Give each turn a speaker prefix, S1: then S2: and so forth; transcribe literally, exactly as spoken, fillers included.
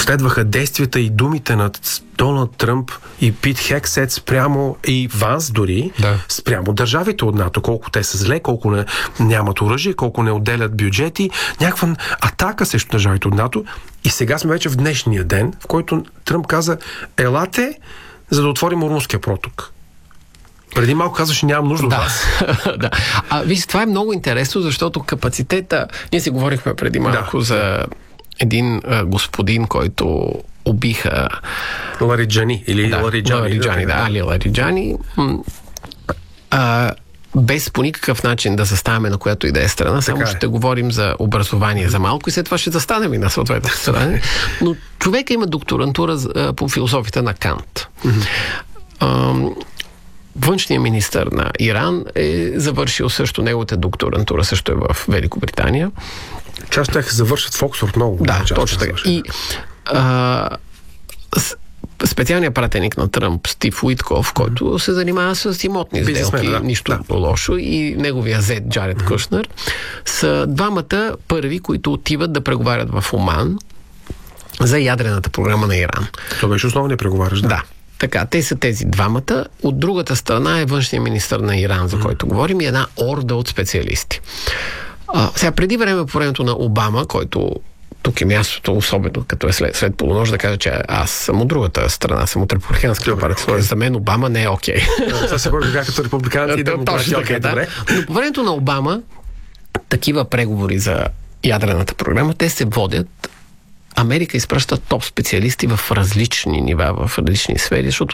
S1: последваха действията и думите на Доналд Тръмп и Пит Хексет спрямо и Ванс дори,
S2: да.
S1: спрямо държавите от НАТО, колко те са зле, колко не, нямат оръжие, колко не отделят бюджети, някаква атака срещу държавите от НАТО. И сега сме вече в днешния ден, в който Тръмп каза: елате, за да отворим Ормузския проток. Преди малко казваше: нямам нужда
S2: да.
S1: от вас.
S2: да. А виж, това е много интересно, защото капацитета... Ние си говорихме преди малко да. за един а, господин, който убиха...
S1: Лариджани. Или
S2: да,
S1: Лариджани.
S2: Лариджани, да, Али Лариджани. А, без по никакъв начин да заставаме на която и да е страна, само
S1: е.
S2: ще говорим за образование за малко и след това ще застанем и на съответната страна. Но човека има докторантура а, по философията на Кант. Mm-hmm. Външният министър на Иран е завършил също, неговата докторантура също е в Великобритания.
S1: Част от тях завършат в Оксфорд много.
S2: Да, точно така. И а, специалният пратеник на Тръмп, Стив Уитков, който mm-hmm. се занимава с имотни сделки, да. нищо да. лошо, и неговия зет Джаред mm-hmm. Кушнер, са двамата първи, които отиват да преговарят в Оман за ядрената програма на Иран.
S1: Това беше основният преговарящ, да.
S2: Да. Така, те са тези двамата. От другата страна е външният министър на Иран, за който mm-hmm. говорим, и една орда от специалисти. А, сега, преди време, по времето на Обама, който тук е мястото, особено като е след, след полунощ, да кажа, че аз съм от другата страна, съм от републиканската партия. За мен Обама не е окей.
S1: Това се говори като републиканци и демократи.
S2: Окей, да. Но по времето на Обама такива преговори за ядрената програма, те се водят. Америка изпраща топ специалисти в различни нива, в различни сфери, защото